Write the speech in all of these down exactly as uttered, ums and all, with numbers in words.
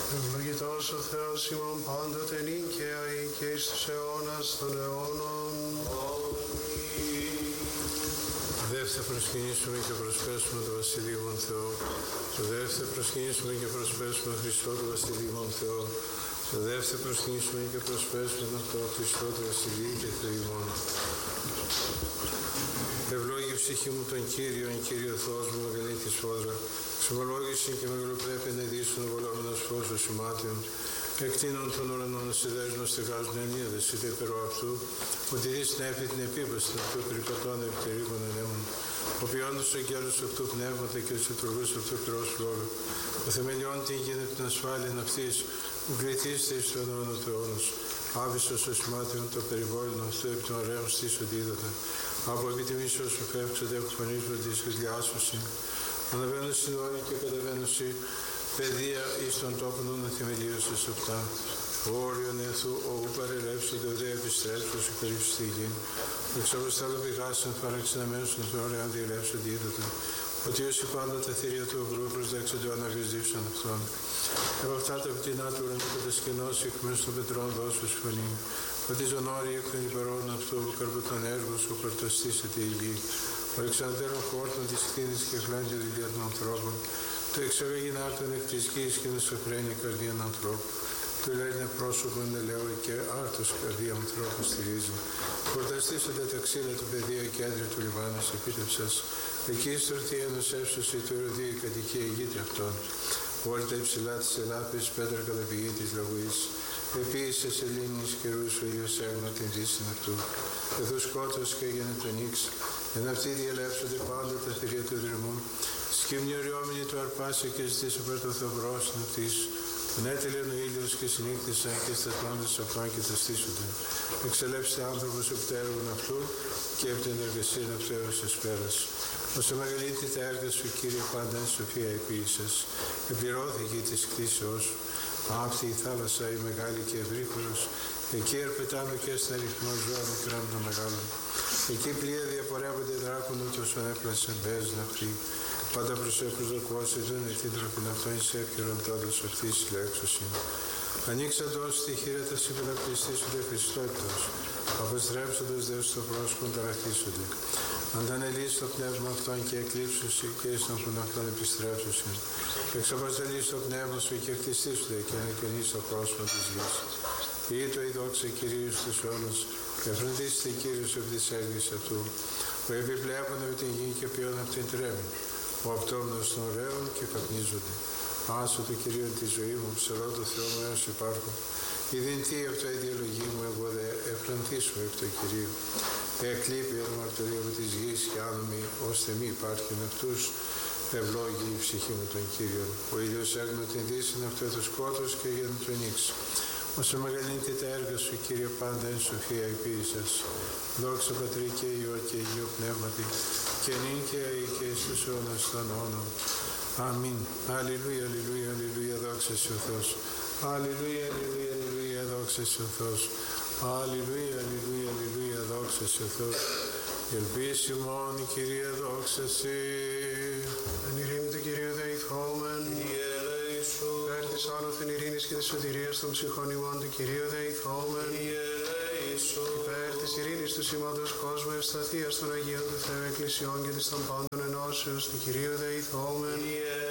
Ευλογητός ο Θεός ημών πάντοτε νίκαια και εις τους αιώνας των αιώνων. Δεύτε προσκυνήσουμε και προσπέσουμε το Βασιλείο Θεό. Το δεύτε προσκυνήσουμε και προσπέσουμε Χριστό το Βασιλείο Θεό. Το δεύτε προσκυνήσουμε και προσπέσουμε το Χριστό το Βασιλείο και Θεήμον. Ευλόγη ψυχή μου τον Κύριο, εν Κύριο Θεός μου μεγαλύτερη σφόδρα. Ξομολόγησε και μεγαλοπρέπεια να ειδήσουν ο βολόμενος φως των σημάτιων. Εκτείνων των ουρανών να σε δέσουν στεγάζουν ενίδες, είτε περό αυτού, ότι δεις την έπη την επίπαση των αυτού περιπατών επιτερήγων ενέμων. Ο ποιόντος ο γέλος αυτού πνεύματα και ο λειτουργούς αυτού πυρός λόγου. Ο θεμελιών την γίνεται την ασφάλεια αυτής, που κριτήστε εις τον αιώνα του αιώνος. Άβυσσος ο σημάτιον το περιβόλυνο αυτού επί των ωραίων στήσεων είδατε. Από επιτιμήσεως σου φεύξονται από φωνής μου της διάσωση. Αναβαίνω στην όρη και καταβαίνω στη παιδεία εις τον τόπο να θεμελίωσες αυτά. Ο όριον εθού, ο ου παρελεύσονται, ο δε επιστρέψος η περίπτωση στη γη. Εξαβοστάλλω πηγάσαν παραξεναμένους των ωραίων διελεύσονται είδατε. Ότι όσοι πάντα τα θηρία του ουγρού προσδέξονται ο αναβιωσδίψαν αυτόν. Από αυτά τα πτηνά του ουρανού κατασκηνώσει εκ μέσω των πετρών δώσου φωνή. Ότι ζωνόρι εκ των υπερών αυτού που καρποτών έργου σου παρτοστήσεται η γη. Ο εξαντέρων χόρτων της κτίνης και φλάντια δουλειά των ανθρώπων. Το εξαβέγει άρτων εκ της γης και να σοφραίνει η καρδία των ανθρώπων. Του λένε πρόσωπο ελαιό και άρτος καρδία ανθρώπου στηρίζει. Χορταστήσονται τα ξύλα του πεδίου και άντρια του Λιβάνου επίτευξας. Εκεί στορτή ενός έψωση του ερωδίου η κατοικία ηγήτρια αυτών. Όλτα υψηλά της Ελλάπης, πέτρα κατά πηγή της λαγωής. Επίησες Ελλήνης καιρούς ο ήλιος έγνω την δύση αυτού. Εδώ σκότος και έγινε το νίξ. Εν αυτοί διελεύσονται πάντα τα θηρία του δρυμού. Σκύμνη οριόμενη του αρπάσε και ζητήσε πέρα το θαυρός ναυτής. Τον έτελεν ο ήλιος και συνήκτησαν και σταθμάντες αυτών και τα στήσονται. Εξελέψτε άνθρωπος από τα έργων αυτού και από την εργασία αυτού έως εσπέρας. Όσο μεγαλύτερη τα έργα σου, Κύριε, πάντα εν σοφία επίησες. Επληρώθηκε της κτήσεως. Αυτή η θάλασσα η μεγάλη και ευρύχωρος. Εκεί ερπετάνω και στην αριθμό ζώα μικρών των μεγάλων. Εκεί πλοία διαπορεύονται δράκων ούτως ανέπλασαν μπέζν αυτοί. Πάντα προσέχουν δοκουώσει δεν την τροπήν αυτόν εις εύκαιρον τόντος αυτής λέξωση. Ανοίξαντος τη χείρα τα συμπεραπτιστήσονται Χριστότητος. Αποστρέψοντος δε στο πρόσωπον ταραχτήσονται. Αντανελείς το πνεύμα αυτόν και εκλείψουσι και εις τον που αυτόν επιστρέψουσι. Εξαποστελείς το πνεύμα σου και εκτιστήσονται και ανεκαινείς το πρόσωπο της γης. Ή το η δόξα Κυρίου στους αιώνας, και φροντίστε Κύριος επί της έργης αυτού, που επιπλέον από την γη και ποιόν αυτήν τρέμει, ο απτόμνος των ωραίων και καπνίζονται. Άσο το Κυρίο τη ζωή μου, ψερώ το Θεό μου έως υπάρχω. Η δυνατή αυτό η διαλογή μου, εγώ δε εφρανθήσω επί το Κυρίο. Εκλείπει η μαρτυρία από της γης και άνομη, ώστε μη υπάρχει με αυτούς. Ευλόγη η ψυχή μου τον Κύριο. Ο ήλιος έγνω την δύση αυτό το σκότος και έγινε το νίξ. Όσο μεγαλύνεται τα έργα σου, Κύριε, πάντα εν σοφία επίησας. Δόξα Πατρί και Υιό και Αγίο Πνεύματι, και νυν και αεί και εις τους αιώνας των αιώνων. Αμήν. Αλληλούια, αλληλούια, αλληλούια, δόξα σε ο Θεός. Αλληλούια, αλληλούια, αλληλούια, δόξα σε ο Θεός. Αλληλούια, αλληλούια, αλληλούια, δόξα σε ο Θεός. Ελπίση μόνη, Κυρία, δόξα σε. Εν ειρήνη του Κυρίου δεηθόμεν. Υπέρ της άνωθεν ειρήνης και της σωτηρίας των ψυχών ημών του Κυρίου δεηθόμεν. Υπέρ της ειρήνης του σήματος κόσμου ευσταθείας των Αγίων του Θεού Εκκλησιών και της των πάντων ενώσεως του Κυρίου δεηθόμεν.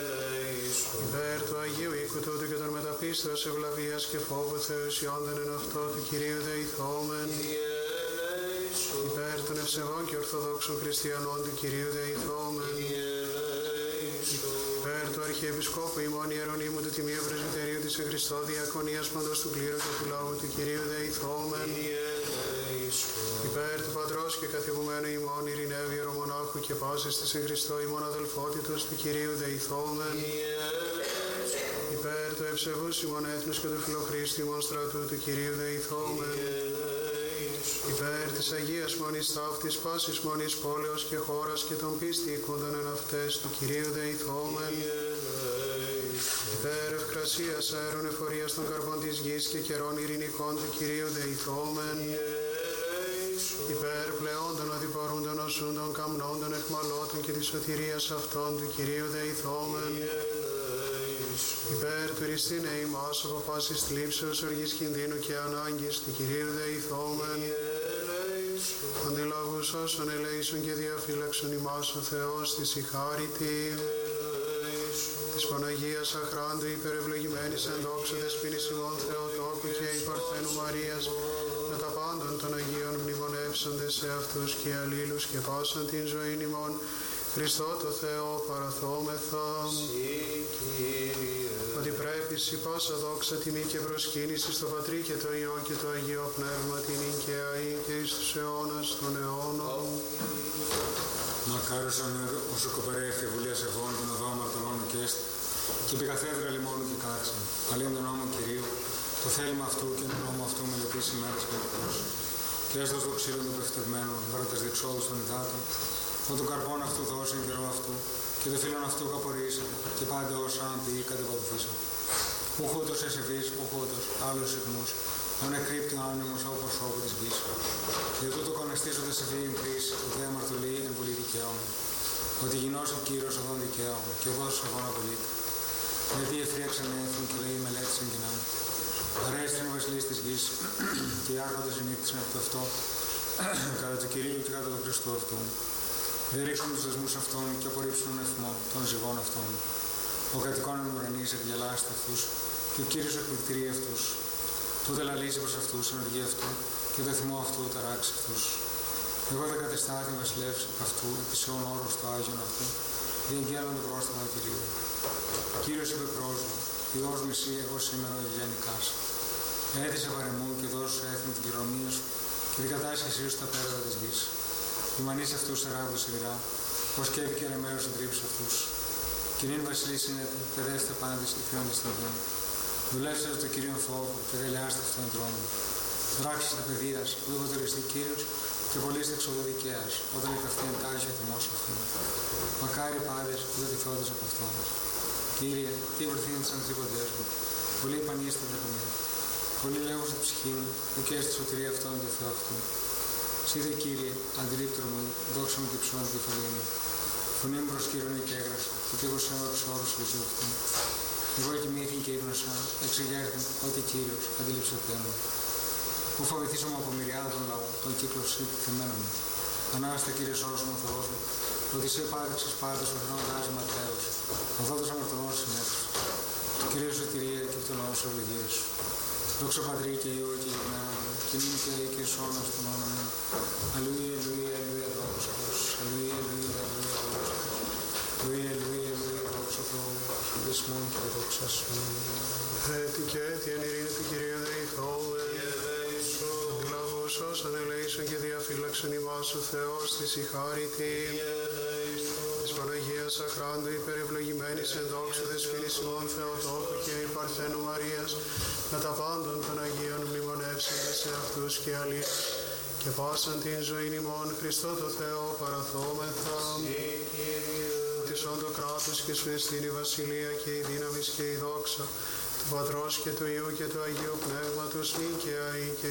Υπέρ του Αγίου οίκου τούτου και των μεταπίστεως ευλαβίας και φόβου Θεού ισιόντων εν αυτό του Κυρίου δεηθόμεν. Υπέρ των ευσεβών και ορθοδόξων χριστιανών του Κυρίου δεηθόμεν. Υπέρ του Αρχιεπισκόπου ημών Ιερονύμου του Τιμίου Πρεσβυτερίου της Χριστό Διακονίας παντός του κλήρου και του λαού του Κυρίου δεηθόμεν. Υπέρ του Πατρός και καθηγουμένου ημών Ειρηναίου Ιερομονάχου και πάσης της εν Χριστώ ημών αδελφότητος του Κυρίου δεηθόμεν. Υπέρ του ευσεβούς ημών έθνους και του φιλοχρίστου ημών στρατού του Κυρίου δεηθόμεν. Υπέρ της Αγίας Μονής Ταύτης πάσης Μονής πόλεως και χώρας και των πίστη οίκοντων εν αυτές του Κυρίου δεηθόμεν. Υπέρ ευκρασίας αέρων εφορίας των καρπών της γης και καιρών ειρηνικών του Κυρίου δεηθόμεν. Υπέρ πλεόντων οδηπορούντων οσούντων καμνόντων εχμαλώτων και της σωτηρίας αυτών του Κυρίου δεηθόμεν. Υπέρ του Χριστίνε ημάς από πάσης θλίψεως, οργής κινδύνου και ανάγκης, του Κυρίου δεηθόμεν. Αντιλαβούς όσων ελέησον και διαφύλαξον ημάς ο Θεός της η χάριτη. Της Παναγίας Αχράντου υπερευλογημένης εν δόξου δεσποίνης ημών Θεοτόκου και η Παρθένου Μαρίας, με τα πάντων των Αγίων μνημονεύσαντες σε αυτούς και αλλήλους και πάσαν την ζωήν ημών, Χριστό το Θεό παραθόμεθα. Ότι πρέπει σοι πάσα δόξα τιμή και προσκύνηση στο Πατρί και το Υιό και το Αγίο Πνεύμα την και αεί και εις τους αιώνας των αιώνων. Μακάριος ο σοκοπερέφη βουλίας ευών των οδό αμαρτωλών και έστ, και επί καθέδρα λιμώνου και κάξαν. Αλλήν τον νόμο Κυρίου, το θέλημα αυτού και τον νόμο αυτού μελετήσει μέρες και εκτός. Και έστω το ξύλο του πεφτευμένου, παρά τας διεξόδους των υδάτων, ο τον καρπόν αυτού δώσει εν καιρό αυτού, και το φίλον αυτού καπορίσατε, και πάντα όσα αν ποιή κατεπατηθήσαν. Ουχούτος εσεβής, ουχούτος, άλλος συχνούς, ο νεκρύπτει ο άνεμος από προσώπου της γης. Για τούτο κοναστήσονται σε φύγην τρεις, ουδέ αμαρτωλοί εν πολύ δικαίων. Ότι γινός ο Κύριος οδόν δικαίων, και οδός αγών απολύτω. Γιατί εφρίαξαν έθνη και λέει μελέτησαν κοινά. Αρέστην ο βασιλείς της γης, και οι άρχοντες ενύχτησαν από το αυτό, κατά του Κυρίου και κατά του Χριστού αυτού. Δεν ρίξουν τους δεσμούς αυτών και απορρίψουν τον εθμό των ζυγών αυτών. Ο κατοικών εν ουρανής εκδιαλάσσεται αυτούς, και ο Κύριος εκπληκτηρεί αυτούς. Τότε λαλήσει προς αυτούς εν οργή αυτού, και το θυμό αυτού ταράξει αυτούς. Εγώ δεν κατεστάθη βασιλεύς αυτού, της αιών όρος του Άγιον αυτού, διεγγέλλον το πρόσταγμα του Κυρίου. Κύριος είπε πρόσβο, Υιός μισή, εγώ σήμερα ο ευγενικάς. Έτησε παρεμού και δώσου έθνη την κληρονομία σου, και την κατάσχεσή σου στα πέρατα της γης. Ουμανείς αυτούς σε ράβδος σιδηρά, πως και επικεραιμένος εντρίψει αυτούς. Και νυν βασιλείς είναι, παιδεύστε πάντες και κρίνοντες στον Θεό. Δουλεύστε το Κυρίον φόβο και δελεάστε αυτόν τον δρόμο. Δράξετε παιδείας, που υποτελεστεί Κύριος, και πωλήστε εξοδό δικαίας, όταν εκαυτεί εντάχει ο θυμός αυτού. Μακάρι πάντες που δεν τυφώντες από αυτόν. Κύριε, τι βρεθύνεις σαν τρίποντές μου, πολύ επανείστε δεχομή. Πολύ λέγω στην ψυχή μου, που και στη σωτηρία αυτόν του Θεού αυτού. Σύντε Κύριε, αντιλήπτρο μου, δόξα μου και ψώνει τη φωνή μου. Φωνή μου προς Κύριον και έγραψα, και πήγω σε όρος όρος του ζώου αυτού. Εγώ κοιμήθην και ύπνωσα, εξεγέρθην ότι Κύριος αντίληψε μου. Που φοβηθήσω μου από μυριάδα των λαών, τον κύκλο σου θεμένων μου. Ανάστα Κύριε σώρος μου ο Θεός μου, ότι σε επάδειξες πάντως ο χρονοτάς ματέως, ο δόντος αμαρτωλών συνέτους. Το Κυρίο σωτηρία και το λαό σου ευλογίες σου. Δόξα Πατρί και Υιό και Πνεύμα, και νυν και αεί και σώνα στον όνομα. Αλληλούια, αλληλούια, αλληλούια, δόξα Θεός. Αλληλούια, αλληλούια, αλληλούια, δόξα Θεός. Αλληλούια, αλληλούια, αλληλούια, δόξα Θεός. Δεσμόν και δόξα σου. Έτη και έτη εν ειρήνη του Κυρίου δεηθόμεν. Αντιλαβούς όσων ελέησον και διαφύλαξον ημάς ο Θεός της η χάριτη. Της Παναγίας Αχράντου υπερευλογημένης εν δόξου δεσποίνης ημών Θεοτόκου και η Παρθένου Μαρίας, με τα πάντων των Αγίων μνημονεύσαντες σε αυτούς και αλλήλους, και πάσαν την ζωήν ημών Χριστό το Θεό παραθόμεθα. Ότι σ' το κράτος και σου εστίν η βασιλεία και η δύναμις και η δόξα του Πατρός και του Υιού και του Αγίου Πνεύματος νυν και αεί και